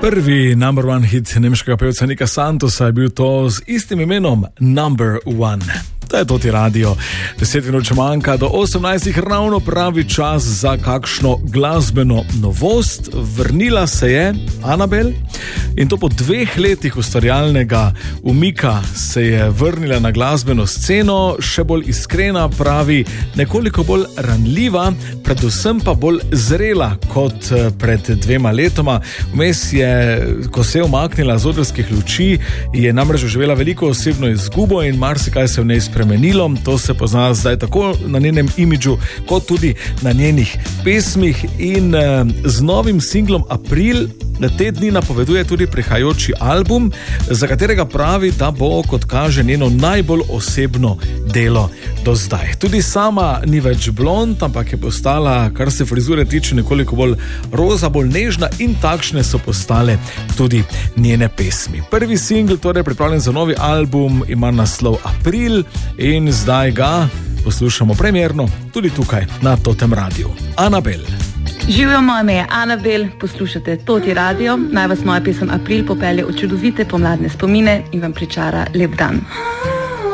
Prvi number one hit nemškega pevca Nika Santosa je bil to z istim imenom Number One. To je Toti Radio. 10 minut če manjka do 18, ravno pravi čas za kakšno glasbeno novost. Vrnila se je Anabel in to po 2 letih ustvarjalnega umika se je vrnila na glasbeno sceno, še bolj iskrena, pravi, nekoliko bolj ranljiva, predvsem pa bolj zrela kot pred 2 letoma. Vmes je, ko se je umaknila z odrskih luči, je namreč doživela veliko osebno izgubo in marsikaj se v njej spremenilo. To se pozna zdaj tako na njenem imidžu, kot tudi na njenih pesmih in z novim singlom April na te dni napoveduje tudi prihajajoči album, za katerega pravi, da bo, kot kaže, njeno najbolj osebno delo do zdaj. Tudi sama ni več blond, ampak je postala, kar se frizure tiče, nekoliko bolj roza, bolj nežna in takšne so postale tudi njene pesmi. Prvi singl, torej pripravljen za novi album, ima naslov April in zdaj ga poslušamo premierno tudi tukaj na Totem Radiu. Anabel. Živijo, moje ime je Anabel, poslušate Toti Radio, naj vas moja pesem April popelje v čudovite pomladne spomine in vam pričara lep dan.